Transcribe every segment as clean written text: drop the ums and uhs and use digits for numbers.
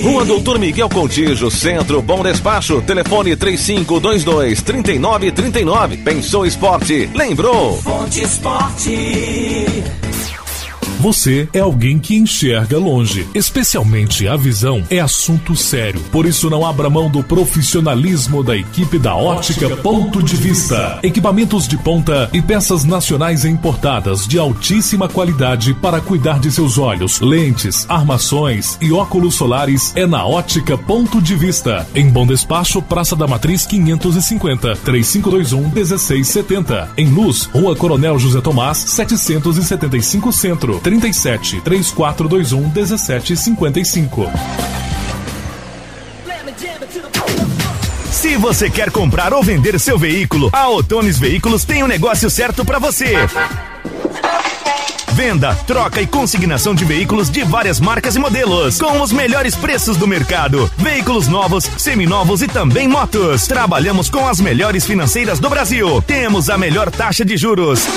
Rua Doutor Miguel Contígio, Centro, Bom Despacho, telefone 3522-3939. Pensou esporte, lembrou? Fonte Esporte. Você é alguém que enxerga longe, especialmente a visão é assunto sério. Por isso não abra mão do profissionalismo da equipe da Ótica Ponto de Vista. Equipamentos de ponta e peças nacionais e importadas de altíssima qualidade para cuidar de seus olhos, lentes, armações e óculos solares é na Ótica Ponto de Vista. Em Bom Despacho, Praça da Matriz 550, 3521-1670. Em Luz, Rua Coronel José Tomás, 775 Centro. 37 3421 1755. Se você quer comprar ou vender seu veículo, a Otones Veículos tem o negócio certo para você. Venda, troca e consignação de veículos de várias marcas e modelos, com os melhores preços do mercado. Veículos novos, seminovos e também motos. Trabalhamos com as melhores financeiras do Brasil. Temos a melhor taxa de juros.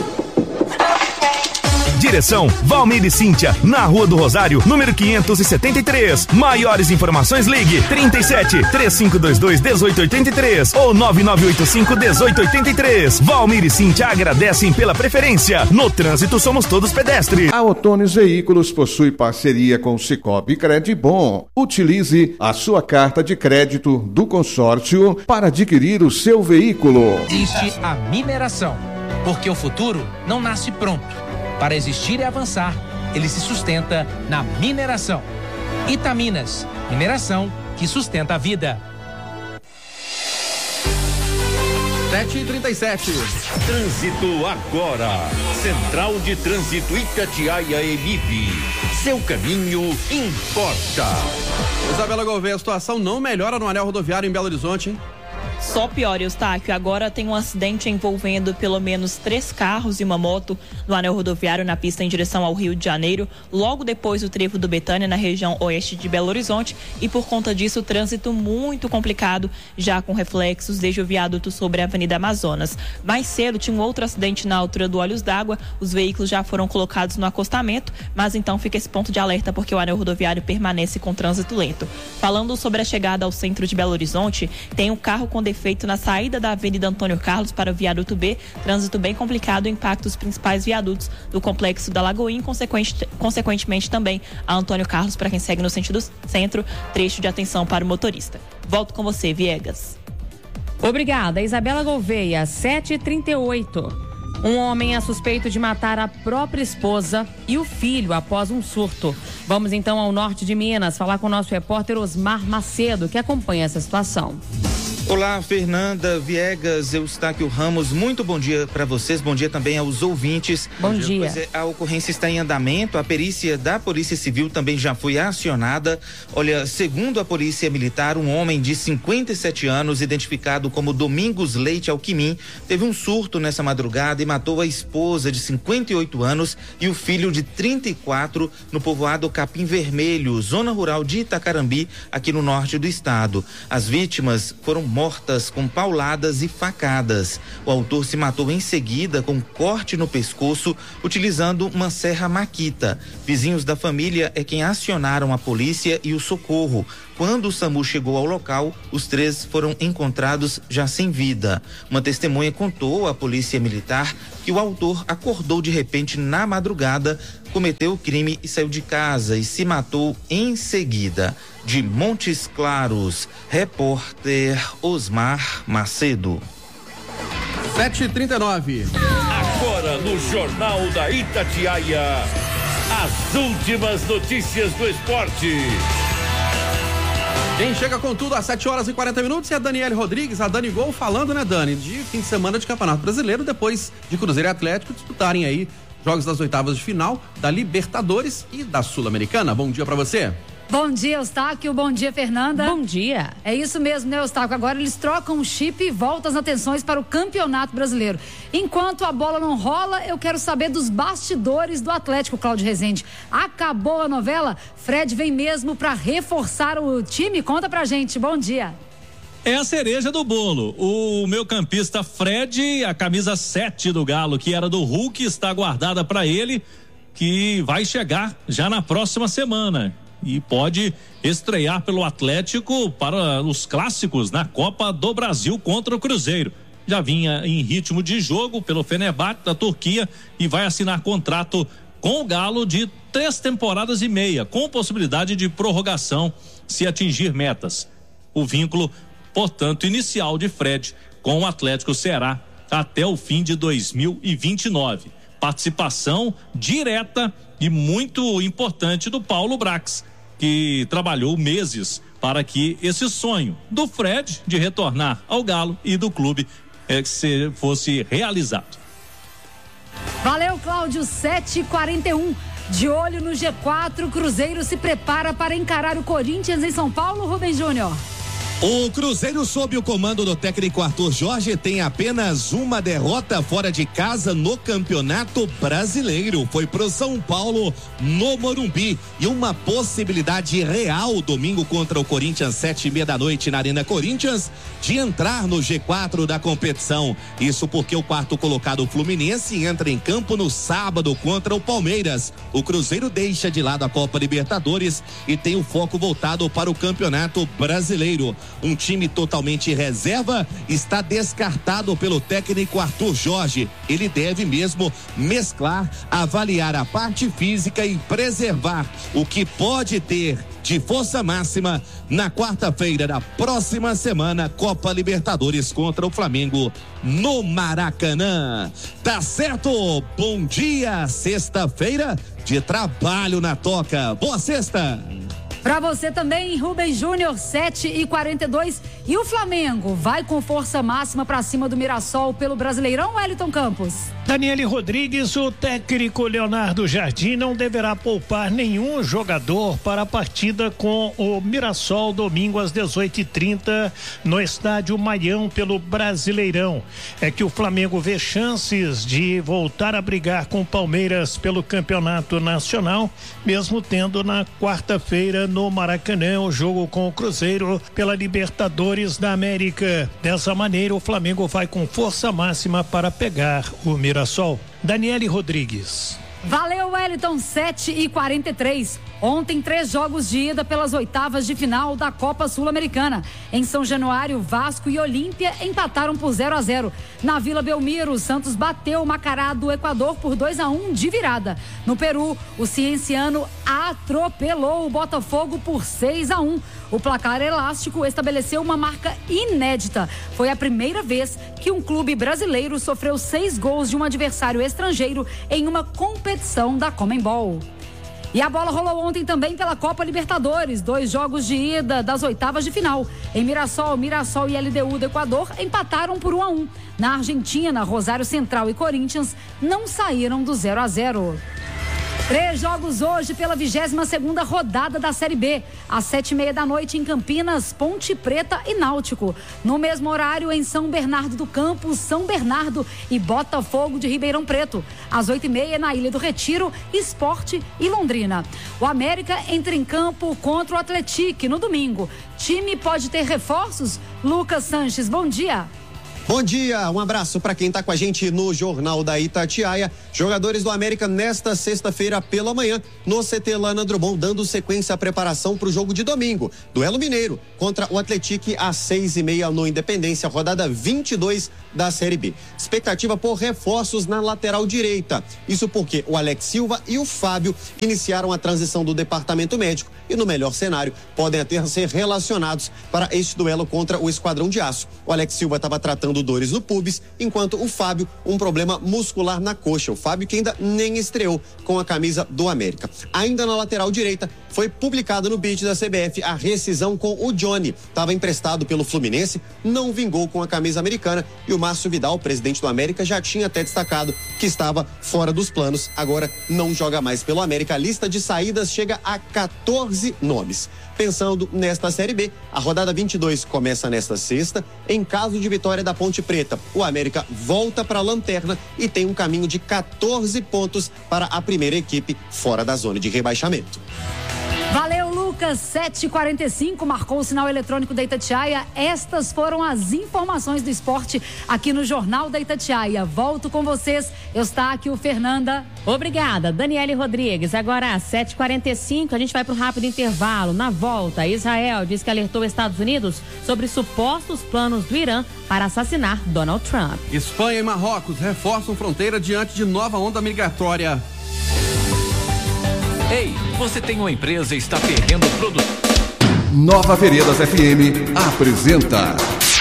Direção Valmir e Cíntia, na Rua do Rosário, número 573. Maiores informações, ligue 37 3522 1883 ou 9985 1883. Valmir e Cíntia agradecem pela preferência. No trânsito somos todos pedestres. A Otones Veículos possui parceria com o Cicobi Credibom. Utilize a sua carta de crédito do consórcio para adquirir o seu veículo. Existe a mineração, porque o futuro não nasce pronto. Para existir e avançar, ele se sustenta na mineração. Itaminas, mineração que sustenta a vida. 7h37. Trânsito agora. Central de Trânsito Itatiaia Emip. Seu caminho importa. Isabela Gouveia, a situação não melhora no anel rodoviário em Belo Horizonte, hein? Só piora, Eustáquio. Agora tem um acidente envolvendo pelo menos 3 carros e uma moto no anel rodoviário na pista em direção ao Rio de Janeiro, logo depois do trevo do Betânia, na região oeste de Belo Horizonte, e por conta disso o trânsito muito complicado, já com reflexos desde o viaduto sobre a Avenida Amazonas. Mais cedo tinha um outro acidente na altura do Olhos d'Água, os veículos já foram colocados no acostamento, mas então fica esse ponto de alerta porque o anel rodoviário permanece com trânsito lento. Falando sobre a chegada ao centro de Belo Horizonte, tem um carro com defeito na saída da Avenida Antônio Carlos para o viaduto B, trânsito bem complicado, impacta os principais viadutos do complexo da Lagoinha, consequentemente também a Antônio Carlos para quem segue no sentido centro, trecho de atenção para o motorista. Volto com você, Viegas. Obrigada, Isabela Gouveia. 7h38. Um homem é suspeito de matar a própria esposa e o filho após um surto. Vamos então ao norte de Minas falar com o nosso repórter Osmar Macedo, que acompanha essa situação. Olá, Fernanda, Viegas, Eustáquio Ramos, muito bom dia para vocês, bom dia também aos ouvintes. Bom dia. Pois é, a ocorrência está em andamento, a perícia da Polícia Civil também já foi acionada. Olha, segundo a Polícia Militar, um homem de 57 anos, identificado como Domingos Leite Alquimim, teve um surto nessa madrugada e matou a esposa de 58 anos e o filho de 34 no povoado Capim Vermelho, zona rural de Itacarambi, aqui no norte do estado. As vítimas foram mortas com pauladas e facadas. O autor se matou em seguida com corte no pescoço, utilizando uma serra maquita. Vizinhos da família é quem acionaram a polícia e o socorro. Quando o SAMU chegou ao local, os 3 foram encontrados já sem vida. Uma testemunha contou à Polícia Militar que o autor acordou de repente na madrugada, cometeu o crime e saiu de casa e se matou em seguida. De Montes Claros, repórter Osmar Macedo. 7h39. Agora no Jornal da Itatiaia, as últimas notícias do esporte. Quem chega com tudo às 7h40 é a Daniele Rodrigues, a Dani Gol, falando, né, Dani, de fim de semana de Campeonato Brasileiro, depois de Cruzeiro e Atlético disputarem aí jogos das oitavas de final da Libertadores e da Sul-Americana. Bom dia pra você. Bom dia, Eustáquio. Bom dia, Fernanda. Bom dia. É isso mesmo, né, Eustáquio? Agora eles trocam o chip e voltam as atenções para o Campeonato Brasileiro. Enquanto a bola não rola, eu quero saber dos bastidores do Atlético, Cláudio Rezende. Acabou a novela? Fred vem mesmo para reforçar o time? Conta pra gente. Bom dia. É a cereja do bolo. O meu campista Fred, a camisa 7 do Galo, que era do Hulk, está guardada para ele, que vai chegar já na próxima semana. e pode estrear pelo Atlético para os clássicos na Copa do Brasil contra o Cruzeiro. Já vinha em ritmo de jogo pelo Fenerbahçe da Turquia e vai assinar contrato com o Galo de 3 temporadas e meia, com possibilidade de prorrogação se atingir metas. O vínculo, portanto, inicial de Fred com o Atlético será até o fim de 2029. Participação direta e muito importante do Paulo Brax, que trabalhou meses para que esse sonho do Fred de retornar ao Galo e do clube fosse realizado. Valeu, Cláudio. 7h41. De olho no G4, o Cruzeiro se prepara para encarar o Corinthians em São Paulo, Rubem Júnior. O Cruzeiro, sob o comando do técnico Arthur Jorge, tem apenas uma derrota fora de casa no Campeonato Brasileiro. Foi pro São Paulo, no Morumbi. E uma possibilidade real domingo contra o Corinthians, 7h30 da noite na Arena Corinthians, de entrar no G4 da competição. Isso porque o quarto colocado, o Fluminense, entra em campo no sábado contra o Palmeiras. O Cruzeiro deixa de lado a Copa Libertadores e tem o foco voltado para o Campeonato Brasileiro. Um time totalmente reserva está descartado pelo técnico Arthur Jorge. Ele deve mesmo mesclar, avaliar a parte física e preservar o que pode ter de força máxima na quarta-feira da próxima semana, Copa Libertadores contra o Flamengo no Maracanã. Tá certo? Bom dia, sexta-feira de trabalho na toca. Boa sexta! Pra você também, Rubem Júnior, 7h42. E o Flamengo vai com força máxima pra cima do Mirassol pelo Brasileirão, Wellington Campos? Daniele Rodrigues, o técnico Leonardo Jardim não deverá poupar nenhum jogador para a partida com o Mirassol domingo às 18h30 no estádio Maião pelo Brasileirão. É que o Flamengo vê chances de voltar a brigar com o Palmeiras pelo Campeonato Nacional, mesmo tendo na quarta-feira no Maracanã o jogo com o Cruzeiro pela Libertadores da América. Dessa maneira, o Flamengo vai com força máxima para pegar o Mirassol. Daniele Rodrigues. Valeu, Wellington. 7h43. Ontem, 3 jogos de ida pelas oitavas de final da Copa Sul-Americana. Em São Januário, Vasco e Olímpia empataram por 0-0. Na Vila Belmiro, o Santos bateu o Macará do Equador por 2-1 de virada. No Peru, o Cienciano atropelou o Botafogo por 6-1. O placar elástico estabeleceu uma marca inédita. Foi a primeira vez que um clube brasileiro sofreu 6 gols de um adversário estrangeiro em uma competição da Conmebol. E a bola rolou ontem também pela Copa Libertadores, 2 jogos de ida das oitavas de final. Em Mirassol e LDU do Equador empataram por 1-1. Na Argentina, Rosário Central e Corinthians não saíram do 0-0. 3 jogos hoje pela 22ª rodada da Série B. Às 7h30 da noite em Campinas, Ponte Preta e Náutico. No mesmo horário em São Bernardo do Campo, São Bernardo e Botafogo de Ribeirão Preto. Às 8h30 na Ilha do Retiro, Sport e Londrina. O América entra em campo contra o Atlético no domingo. Time pode ter reforços? Lucas Sanches, bom dia. Bom dia, um abraço para quem tá com a gente no Jornal da Itatiaia. Jogadores do América nesta sexta-feira pela manhã no CT Lana Drummond, dando sequência à preparação para o jogo de domingo. Duelo mineiro contra o Atlético às 6h30 no Independência, rodada 22 da Série B. Expectativa por reforços na lateral direita. Isso porque o Alex Silva e o Fábio iniciaram a transição do departamento médico e, no melhor cenário, podem até ser relacionados para este duelo contra o Esquadrão de Aço. O Alex Silva estava tratando dores no pubis, enquanto o Fábio, um problema muscular na coxa. O Fábio que ainda nem estreou com a camisa do América. Ainda na lateral direita, foi publicado no BID da CBF a rescisão com o Johnny. Estava emprestado pelo Fluminense, não vingou com a camisa americana e o Márcio Vidal, presidente do América, já tinha até destacado que estava fora dos planos. Agora não joga mais pelo América. A lista de saídas chega a 14 nomes. Pensando nesta Série B, a rodada 22 começa nesta sexta. Em caso de vitória da Ponte Preta, o América volta para a lanterna e tem um caminho de 14 pontos para a primeira equipe fora da zona de rebaixamento. Valeu, Lu. Lucas, 7h45, marcou o sinal eletrônico da Itatiaia. Estas foram as informações do esporte aqui no Jornal da Itatiaia. Volto com vocês, Eustáquio, Fernanda. Obrigada, Daniele Rodrigues. Agora às 7h45, a gente vai para um rápido intervalo. Na volta, Israel diz que alertou Estados Unidos sobre supostos planos do Irã para assassinar Donald Trump. Espanha e Marrocos reforçam fronteira diante de nova onda migratória. Ei, você tem uma empresa e está perdendo produto. Nova Veredas FM apresenta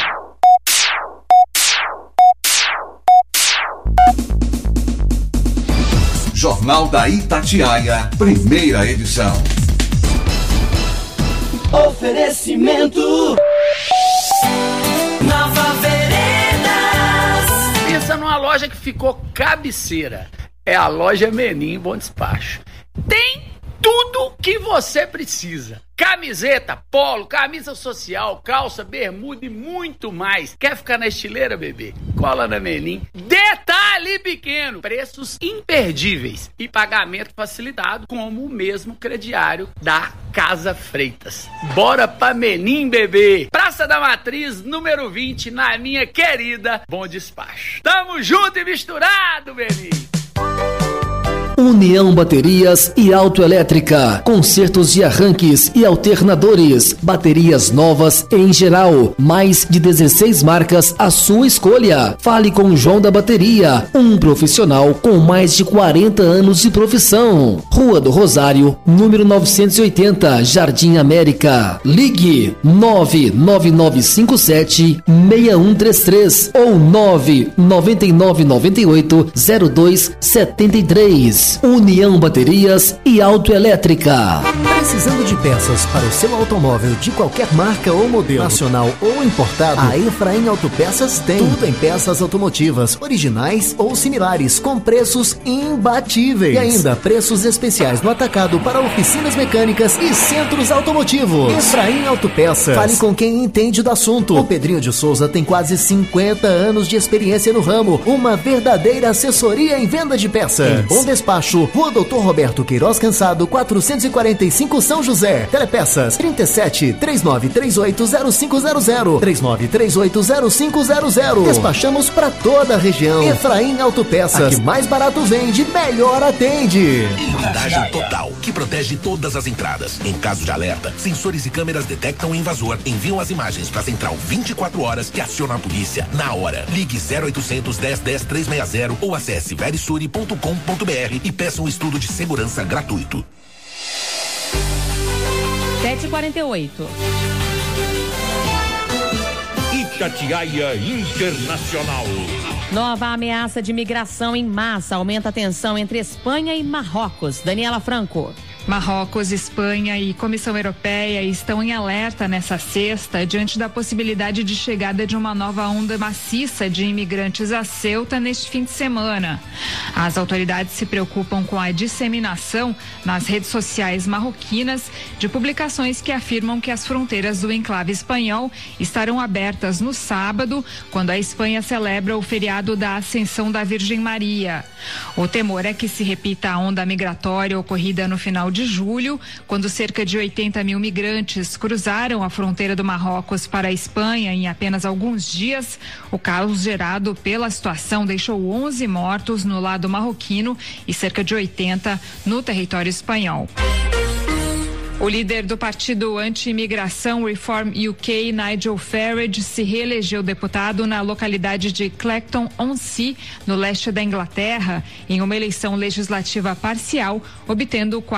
Jornal da Itatiaia, primeira edição. Oferecimento Nova Veredas. Pensa numa loja que ficou cabeceira. É a loja Menin Bom Despacho. Tem tudo que você precisa. Camiseta, polo, camisa social, calça, bermuda e muito mais. Quer ficar na estileira, bebê? Cola na Menin. Detalhe pequeno, preços imperdíveis e pagamento facilitado como o mesmo crediário da Casa Freitas. Bora pra Menin, bebê. Praça da Matriz, número 20, na minha querida Bom Despacho. Tamo junto e misturado, Menin. União Baterias e Autoelétrica, consertos de arranques e alternadores, baterias novas em geral, mais de 16 marcas à sua escolha. Fale com o João da Bateria, um profissional com mais de 40 anos de profissão. Rua do Rosário, número 980, Jardim América. Ligue 99957-6133 ou 99998-0273. União Baterias e Autoelétrica. Precisando de peças para o seu automóvel de qualquer marca ou modelo, nacional ou importado, a Efraim Autopeças tem. Tudo em peças automotivas, originais ou similares, com preços imbatíveis. E ainda preços especiais no atacado para oficinas mecânicas e centros automotivos. Efraim Autopeças. Fale com quem entende do assunto. O Pedrinho de Souza tem quase 50 anos de experiência no ramo. Uma verdadeira assessoria em venda de peças. Em Bom Despacho, Rua Doutor Roberto Queiroz Cansado, 445 São José. Telepeças 37 3938 0500 3938 0500. Despachamos para toda a região. Efraim Autopeças. A que mais barato vende, melhor atende. Blindagem total, que protege todas as entradas. Em caso de alerta, sensores e câmeras detectam o invasor, enviam as imagens para a central 24 horas que aciona a polícia na hora. Ligue 0800 10 10 360 ou acesse verisuri.com.br e peça um estudo de segurança gratuito. 7h48. Itatiaia Internacional. Nova ameaça de migração em massa aumenta a tensão entre Espanha e Marrocos. Daniela Franco. Marrocos, Espanha e Comissão Europeia estão em alerta nessa sexta diante da possibilidade de chegada de uma nova onda maciça de imigrantes a Ceuta neste fim de semana. As autoridades se preocupam com a disseminação nas redes sociais marroquinas de publicações que afirmam que as fronteiras do enclave espanhol estarão abertas no sábado, quando a Espanha celebra o feriado da Ascensão da Virgem Maria. O temor é que se repita a onda migratória ocorrida no final de julho, quando cerca de 80 mil migrantes cruzaram a fronteira do Marrocos para a Espanha em apenas alguns dias. O caos gerado pela situação deixou 11 mortos no lado marroquino e cerca de 80 no território espanhol. O líder do partido anti-imigração Reform UK, Nigel Farage, se reelegeu deputado na localidade de Clacton-on-Sea, no leste da Inglaterra, em uma eleição legislativa parcial, obtendo